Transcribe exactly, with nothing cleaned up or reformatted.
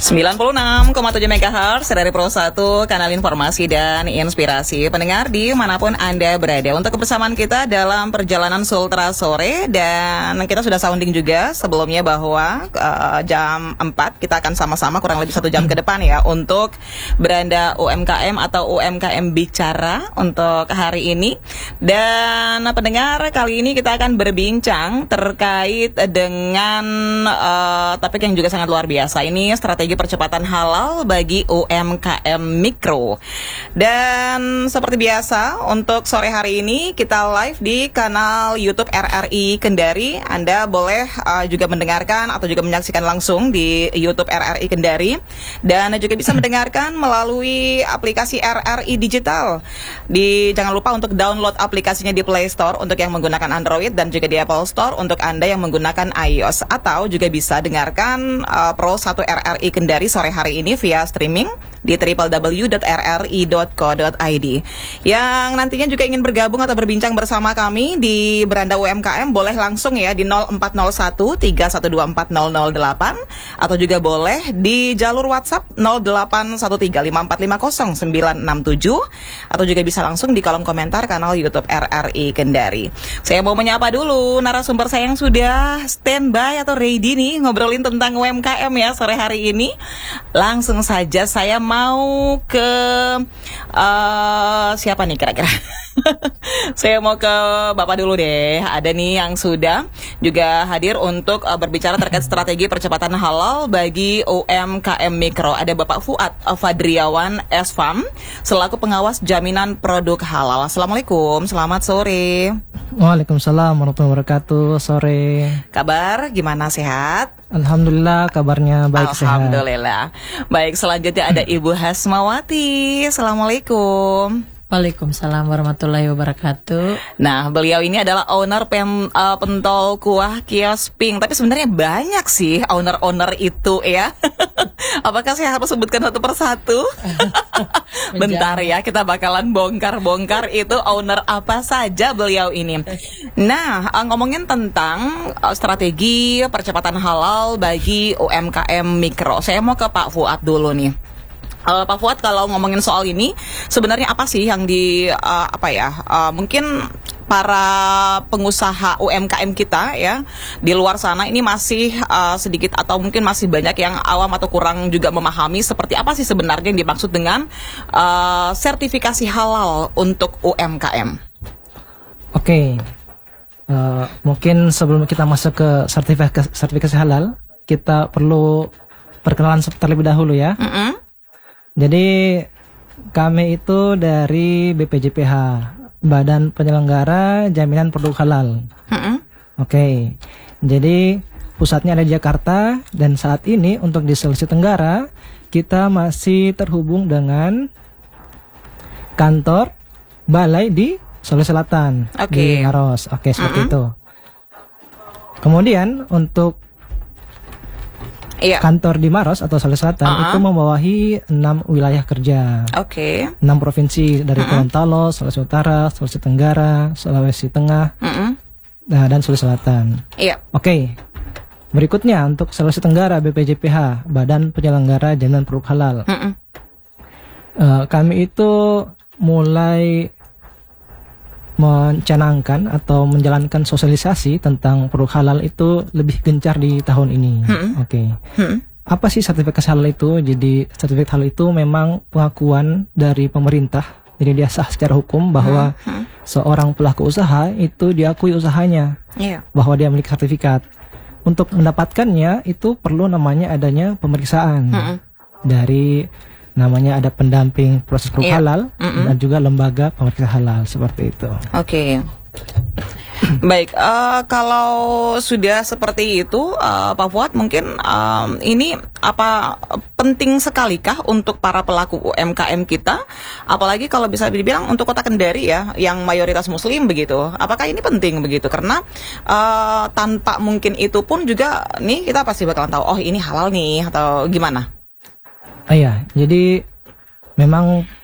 sembilan puluh enam koma tujuh megahertz dari Pro satu, kanal informasi dan inspirasi. Pendengar dimanapun Anda berada, untuk kebersamaan kita dalam perjalanan Sultra Sore. Dan kita sudah sounding juga sebelumnya bahwa uh, jam empat kita akan sama-sama kurang lebih satu jam ke depan ya, untuk beranda U M K M atau U M K M Bicara untuk hari ini. Dan pendengar, kali ini kita akan berbincang terkait dengan uh, topik yang juga sangat luar biasa. Ini strategi percepatan halal bagi U M K M mikro. Dan seperti biasa, untuk sore hari ini kita live di kanal YouTube R R I Kendari. Anda boleh uh, juga mendengarkan atau juga menyaksikan langsung di YouTube R R I Kendari, dan juga bisa mendengarkan melalui aplikasi R R I Digital. Di jangan lupa untuk download aplikasinya di Play Store untuk yang menggunakan Android, dan juga di Apple Store untuk Anda yang menggunakan iOS. Atau juga bisa dengarkan uh, Pro satu R R I Kendari sore hari ini via streaming di w w w dot r r i dot co dot i d. Yang nantinya juga ingin bergabung atau berbincang bersama kami di beranda U M K M, boleh langsung ya di nol empat nol satu tiga satu dua empat nol nol delapan, atau juga boleh di jalur WhatsApp nol delapan satu tiga lima empat lima nol sembilan enam tujuh, atau juga bisa langsung di kolom komentar kanal YouTube R R I Kendari. Saya mau menyapa dulu narasumber saya yang sudah standby atau ready nih ngobrolin tentang U M K M ya sore hari ini. Langsung saja saya mau ke uh, siapa nih kira-kira? Saya mau ke Bapak dulu deh. Ada nih yang sudah juga hadir untuk uh, berbicara terkait strategi percepatan halal bagi U M K M mikro. Ada Bapak Fuad Fadriawan S F A M selaku pengawas jaminan produk halal. Assalamualaikum, selamat sore. Waalaikumsalam warahmatullahi wabarakatuh. Sore. Kabar gimana, sehat? Alhamdulillah, kabarnya baik, sehat. Alhamdulillah. Baik, selanjutnya ada Ibu Hasmawati. Assalamualaikum. Waalaikumsalam warahmatullahi wabarakatuh. Nah, beliau ini adalah owner pen, uh, pentol kuah kios Pink. Tapi sebenarnya banyak sih owner-owner itu ya. Apakah saya harus sebutkan satu persatu? Bentar ya, kita bakalan bongkar-bongkar itu owner apa saja beliau ini. Nah, uh, ngomongin tentang uh, strategi percepatan halal bagi U M K M mikro, saya mau ke Pak Fuad dulu nih. Uh, Pak Fuad, kalau ngomongin soal ini, sebenarnya apa sih yang di uh, apa ya? Uh, mungkin para pengusaha U M K M kita ya di luar sana ini masih uh, sedikit atau mungkin masih banyak yang awam atau kurang juga memahami seperti apa sih sebenarnya yang dimaksud dengan uh, sertifikasi halal untuk U M K M. Oke, okay. uh, mungkin sebelum kita masuk ke sertifikasi, sertifikasi halal, kita perlu perkenalan terlebih dahulu ya. Mm-hmm. Jadi kami itu dari B P J P H, Badan Penyelenggara Jaminan Produk Halal. Mm-hmm. Oke, okay. Jadi pusatnya ada di Jakarta, dan saat ini untuk di Sulawesi Tenggara kita masih terhubung dengan kantor balai di Sulawesi Selatan, okay. Di Maros. Oke, okay, seperti mm-hmm. itu. Kemudian untuk Iya. Kantor di Maros atau Sulawesi Selatan uh-huh. itu membawahi enam wilayah kerja. Oke. Okay. enam provinsi dari uh-huh. Gorontalo, Sulawesi Utara, Sulawesi Tenggara, Sulawesi Tengah, uh-huh. nah, dan Sulawesi Selatan. Iya. Oke. Okay. Berikutnya untuk Sulawesi Tenggara, B P J P H, Badan Penyelenggara Jaminan Produk Halal. Uh-huh. Uh, kami itu mulai mencanangkan atau menjalankan sosialisasi tentang produk halal itu lebih gencar di tahun ini. Hmm. Oke. Okay. Hmm. Apa sih sertifikasi halal itu? Jadi sertifikat halal itu memang pengakuan dari pemerintah. Jadi dia sah secara hukum bahwa hmm. Hmm. seorang pelaku usaha itu diakui usahanya, yeah. bahwa dia memiliki sertifikat. Untuk mendapatkannya itu perlu namanya adanya pemeriksaan hmm. dari namanya ada pendamping proses produk yeah. halal mm-mm. dan juga lembaga pemeriksa halal seperti itu. Oke. Okay. Baik, uh, kalau sudah seperti itu, uh, Pak Fuad, mungkin um, ini apa penting sekalikah untuk para pelaku U M K M kita, apalagi kalau bisa dibilang untuk Kota Kendari ya, yang mayoritas Muslim begitu. Apakah ini penting begitu? Karena uh, tanpa mungkin itu pun juga nih kita pasti bakalan tahu, oh ini halal nih atau gimana? Ah, iya, jadi memang